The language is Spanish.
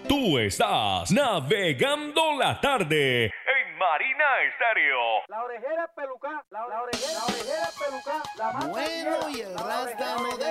Tú estás navegando la tarde en Marina Estéreo. La orejera es pelucá, la orejera es pelucá, la mata Bueno, y el rasta no